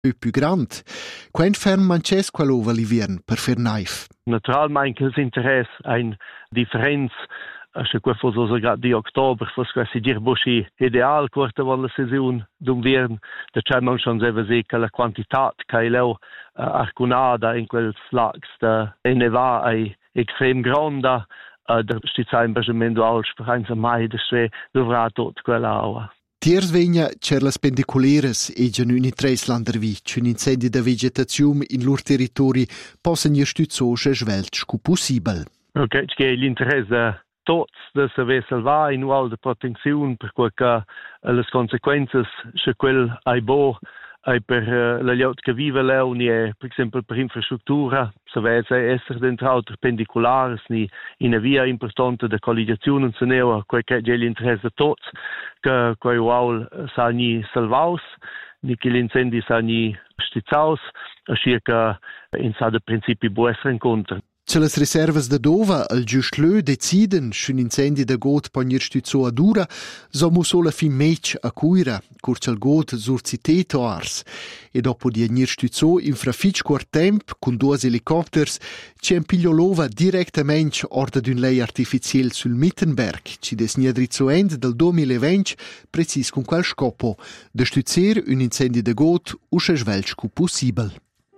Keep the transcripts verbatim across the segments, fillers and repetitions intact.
più grande. Quando ferm manches quell'ova l'ivern per fer naif? Naturalmente che l'interesse ha una differenza. Se qua fosse sogar di ottobre, fosse quasi dir boschi ideal, quarta von la saison d'inverno, da c'è non schon selber se che la quantità che è leu uh, arcunada in quel lags da neva è extrem grande, uh, da stizza in basamento al speranza mai da se dovrà tot quella aua. Tiers vegna c'er las pendiculeres e genuni tres landervi, c'un incendi da vegetazione in lor territori possono ir stützoge svelch cu possibel. Ok, c'è l'interesse tots da saver salvar in ual de protezione per quel che le conseguenze se quel ai bo ai per uh, la liot che vive leuni e per esempio per infrastruttura saver essere dentro perpendicolari ni in una via importante de colligazione se neo quel che è l'interesse tots che quel ual sa ni salvaus ni che l'incendi sa ni stizzaus así che in sa de principi bo essere incontro. Se las reservas da dova al giust lö deciden sch'un incendi da got pogner stützo a dura, so mu sola fin mech a cuira, curch al got surciteto ars. E dopo di agnir stützo in frafitsch quart temp, con duas helicopters, ci empigliolova direttamente orda d'un lei artificiel sul Mittenberg, ci des niedrizzo end del duemilaventi, precis con quel scopo, da stützer un incendi da got usce svelch cu possibel.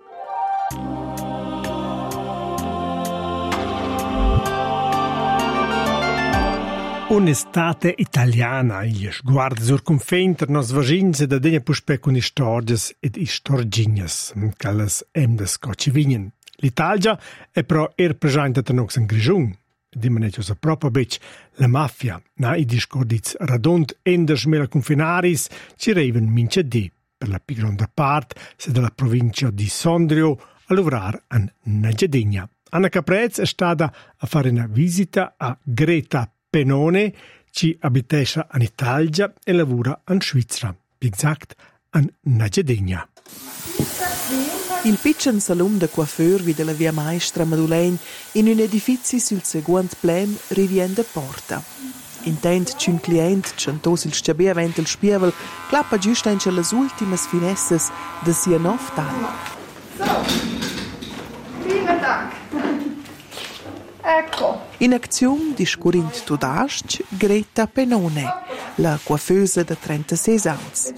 Un'estate italiana, gli sguardi sur confin ter nos vagins e da degna puspe con istorges ed istorgignas, callas emdes co ci vignen. L'Italia è però er presente ter nox in Grigiun, di manetjos a propa bec la mafia, na i discordiz radont enders mela confinaris ci reiven mince di, per la più grande parte, se della provincia di Sondrio a lograr an Nagedegna. Anna Caprez è stata a fare una visita a Greta Penone, ci abitescha in Italia e lavora in Svizzera, più esatto in Nagedegna. Il piccolo salon de coiffeur della via Maestra Madeleine in un edificio sul secondo plan riviene da porta. Intent c'un client centos il stabia vent il spievel clappa giusto in le ultime finesses de sia nov tal. So, vielen Dank. Ecco. In azione discorrent tudasc Greta Penone, la coiffeuse de trentasei anni.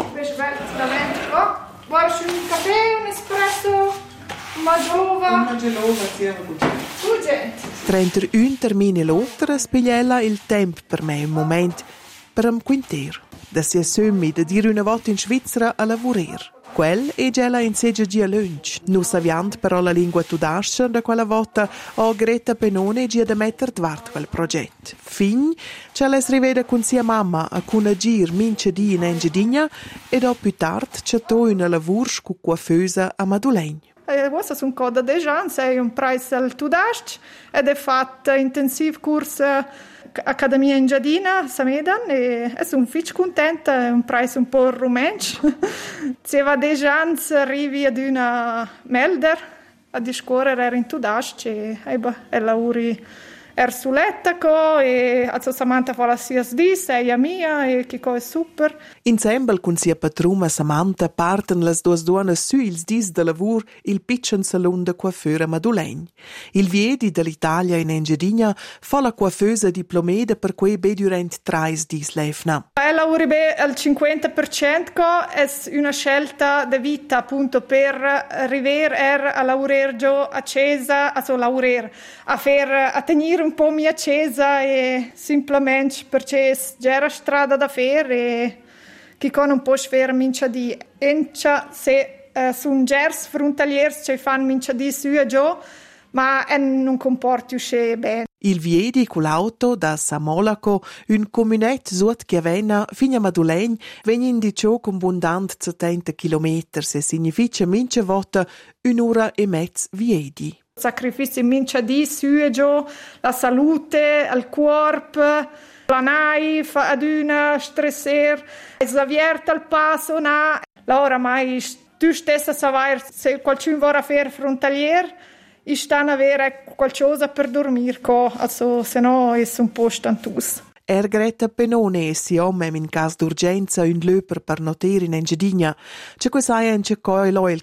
Vuoi un caffè, un espresso, una gelova? Una gelova, sì, Urgente. trentuno termini l'altra spigliela il tempo per me un momento per un quinter. Da sia sömmi da dire una volta in Svizzera a lavorare. Quel è già la inseggia gia lunch. Non saviant però la lingua tudascia da quella volta o Greta Penone gia da metter dvart quel progetto. Fin c'è la rivede con sia mamma a con a gir mince di in Engiadina e dopo più tardi c'è to una lavur cu coiffeuse a Madeleine. E questo è un coda de Jean, sei un price al tudasc ed è fatto intensiv corso Accademia Engiadina, Samedan, e sono fitch contenta, è un price un po' rumensch. Se va de Jans arrivi ad una melder a discorrere in tudasc e e lavori er sull'ettaco e a Samantha fa la sia di sei mia e che cosa è super. Insieme con sia patruma Samantha parten las duas donne su ils dis de lavur il piccolo salon de coiffeur Madeleine. Il viedi dell'Italia in Engiadina fa la coiffeuse diplomeda per quei be durant trais dis lefna. E lavori be al cinquanta per cento è una scelta di vita appunto per river er a lavorare già accesa, a so lavorare a fer a tenere un po' mi accesa e semplicemente perché c'era strada da fare e che con un po' sfera mincia di encia se uh, sono gers frontaliers che fanno mincia di su e giù ma non comporti usce bene. Il viedi con l'auto da Samolaco, un comunetto sud che avena fino a Madeleine, vengono di ciò con abbondante settanta chilometri, se significa mince volta un'ora e mezza viedi. Sacrifici mincia di su e giù, la salute, il corpo, la naif, ad una stresser, è avvierta il passo, na. Ora mai tu stessa sai se qualcuno vuole fare frontalier, e stanno a avere qualcosa per dormire, also, se no è un po' stantus. Er Greta Penone si om in caso d'urgenza un löper per noter in Engiadina, c'è quei sai in c'è coi lo il